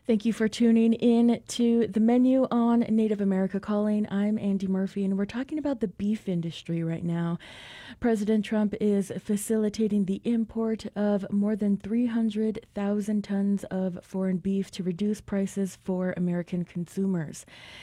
Thank you for tuning in to the menu on Native America Calling. I'm Andy Murphy, and we're talking about the beef industry right now. President Trump is facilitating the import of more than 300,000 tons of foreign beef to reduce prices for American consumers.